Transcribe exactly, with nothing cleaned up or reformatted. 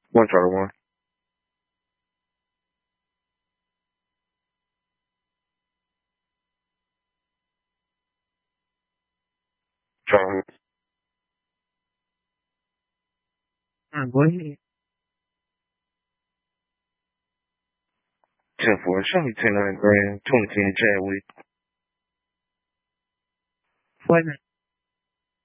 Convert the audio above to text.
One Charter One. Charter. All right, go ahead. Ten four. Show me ten nine grand. Twenty ten Chadwick. Wait a minute.